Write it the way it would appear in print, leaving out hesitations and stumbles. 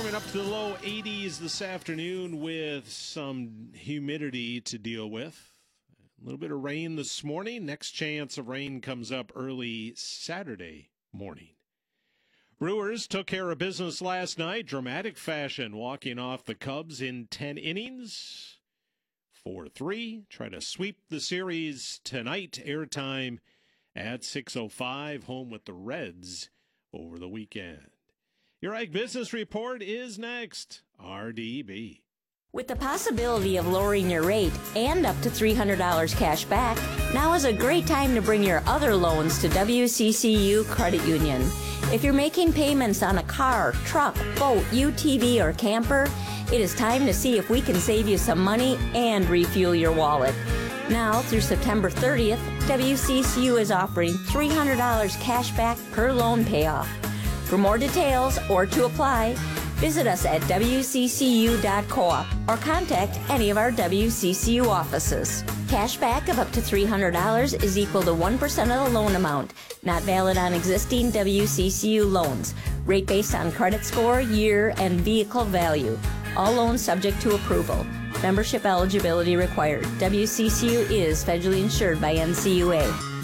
warming up to the low 80s this afternoon with some humidity to deal with. A little bit of rain this morning. Next chance of rain comes up early Saturday morning. Brewers took care of business last night. Dramatic fashion, walking off the Cubs in 10 innings. 4-3. Try to sweep the series tonight. Airtime at 6:05. Home with the Reds over the weekend. Your Ag Business Report is next. RDB. With the possibility of lowering your rate and up to $300 cash back, now is a great time to bring your other loans to WCCU Credit Union. If you're making payments on a car, truck, boat, UTV, or camper, it is time to see if we can save you some money and refuel your wallet. Now, through September 30th, WCCU is offering $300 cash back per loan payoff. For more details or to apply, visit us at wccu.coop or contact any of our WCCU offices. Cash back of up to $300 is equal to 1% of the loan amount, not valid on existing WCCU loans. Rate based on credit score, year, and vehicle value. All loans subject to approval. Membership eligibility required. WCCU is federally insured by NCUA.